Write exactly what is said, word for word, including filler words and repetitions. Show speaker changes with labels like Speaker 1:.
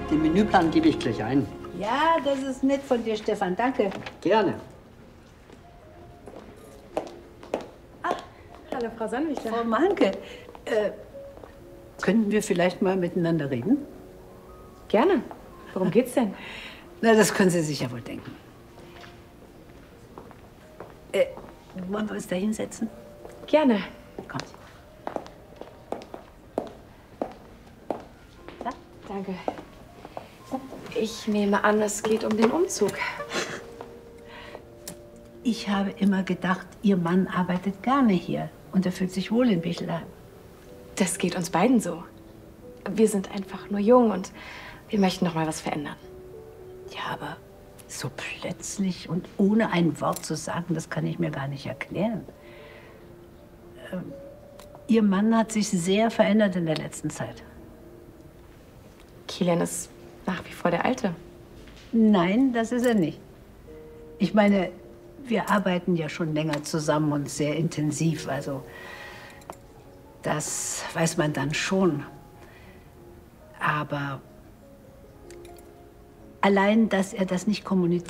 Speaker 1: Den Menüplan gebe ich gleich ein.
Speaker 2: Ja, das ist nett von dir, Stefan. Danke.
Speaker 1: Gerne.
Speaker 3: Hallo, Frau Sonnenwichler.
Speaker 2: Frau Mahnke, äh, könnten wir vielleicht mal miteinander reden?
Speaker 3: Gerne. Worum geht's denn?
Speaker 2: Na, das können Sie sich ja wohl denken. Äh, wollen wir uns da hinsetzen?
Speaker 3: Gerne.
Speaker 2: Kommt.
Speaker 3: Ja, danke. Ich nehme an, es geht um den Umzug.
Speaker 2: Ich habe immer gedacht, Ihr Mann arbeitet gerne hier und er fühlt sich wohl in Bichelheim.
Speaker 3: Das geht uns beiden so. Wir sind einfach nur jung und wir möchten noch mal was verändern.
Speaker 2: Ja, aber so plötzlich und ohne ein Wort zu sagen, das kann ich mir gar nicht erklären. Ähm, Ihr Mann hat sich sehr verändert in der letzten Zeit.
Speaker 3: Kilian ist nach wie vor der Alte.
Speaker 2: Nein, das ist er nicht. Ich meine, wir arbeiten ja schon länger zusammen und sehr intensiv, also das weiß man dann schon. Aber allein, dass er das nicht kommuniziert,